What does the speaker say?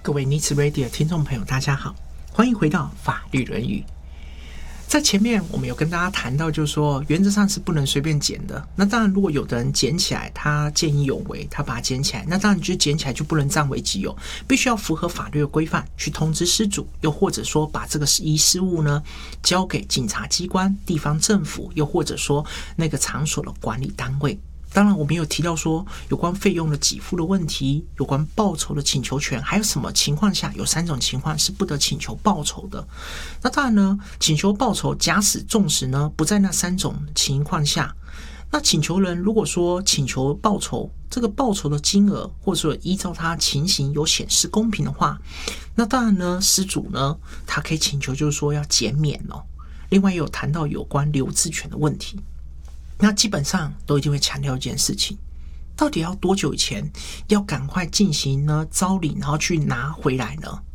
各位尼茨 Radio 的听众朋友，大家好，欢迎回到法律论语。在前面我们有跟大家谈到，就是说原则上是不能随便捡的。那当然，如果有的人捡起来，他见义勇为，他把它捡起来，那当然就捡起来就不能占为己有，必须要符合法律的规范去通知失主，又或者说把这个遗失物呢交给警察机关、地方政府，又或者说那个场所的管理单位。当然我们有提到说有关费用的给付的问题，有关报酬的请求权，还有什么情况下有3种情况是不得请求报酬的。那当然呢，请求报酬假使纵使呢不在那3种情况下，那请求人如果说请求报酬，这个报酬的金额或者说依照他情形有显示公平的话，那当然呢失主呢他可以请求就是说要减免哦。另外也有谈到有关留置权的问题。那基本上都一定会强调一件事情，到底要多久以前要赶快进行呢招领，然后去拿回来呢？